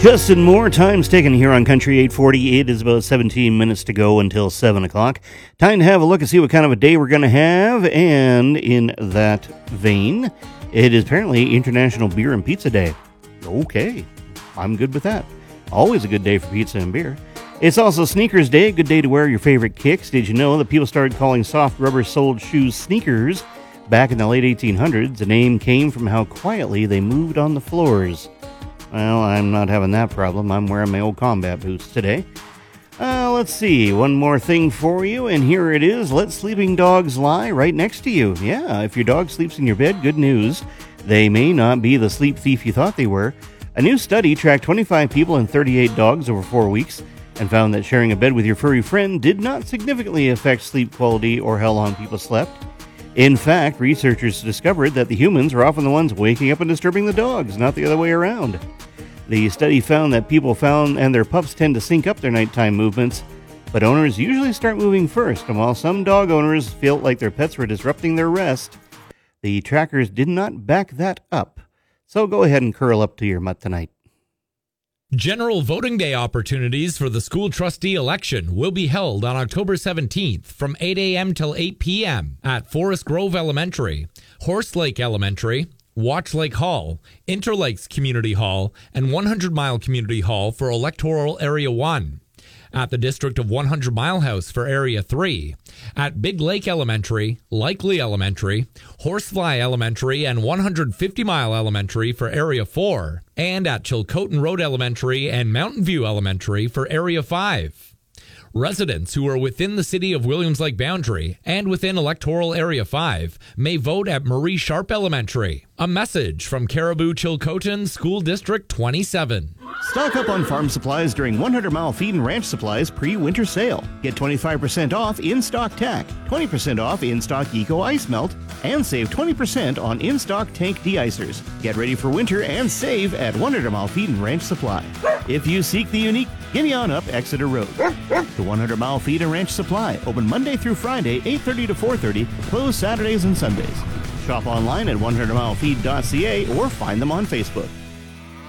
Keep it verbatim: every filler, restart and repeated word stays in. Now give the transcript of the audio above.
Justin Moore, time's ticking here on Country eight forty. It is about seventeen minutes to go until seven o'clock. Time to have a look and see what kind of a day we're going to have. And in that vein, it is apparently International Beer and Pizza Day. Okay, I'm good with that. Always a good day for pizza and beer. It's also Sneakers Day, a good day to wear your favorite kicks. Did you know that people started calling soft rubber-soled shoes sneakers back in the late eighteen hundreds? The name came from how quietly they moved on the floors. Well, I'm not having that problem. I'm wearing my old combat boots today. Uh, let's see, one more thing for you, and here it is. Let sleeping dogs lie right next to you. Yeah, if your dog sleeps in your bed, good news. They may not be the sleep thief you thought they were. A new study tracked twenty-five people and thirty-eight dogs over four weeks and found that sharing a bed with your furry friend did not significantly affect sleep quality or how long people slept. In fact, researchers discovered that the humans were often the ones waking up and disturbing the dogs, not the other way around. The study found that people found and their pups tend to sync up their nighttime movements, but owners usually start moving first, and while some dog owners felt like their pets were disrupting their rest, the trackers did not back that up. So go ahead and curl up to your mutt tonight. General voting day opportunities for the school trustee election will be held on October seventeenth from eight a.m. till eight p.m. at Forest Grove Elementary, Horse Lake Elementary, Watch Lake Hall, Interlakes Community Hall, and one hundred mile Community Hall for Electoral Area one. At the District of one hundred mile House for Area three, at Big Lake Elementary, Likely Elementary, Horsefly Elementary, and one hundred fifty mile Elementary for Area four, and at Chilcotin Road Elementary and Mountain View Elementary for Area five. Residents who are within the City of Williams Lake boundary and within Electoral Area five may vote at Marie Sharp Elementary. A message from Caribou Chilcotin School District twenty-seven. Stock up on farm supplies during one hundred mile Feed and Ranch Supplies pre-winter sale. Get twenty-five percent off in-stock tack, twenty percent off in-stock Eco Ice Melt, and save twenty percent on in-stock tank de-icers. Get ready for winter and save at one hundred mile Feed and Ranch Supply. If you seek the unique, gimme on up Exeter Road. The one hundred mile Feed and Ranch Supply, open Monday through Friday, eight thirty to four thirty, closed Saturdays and Sundays. Shop online at one hundred mile feed dot c a or find them on Facebook.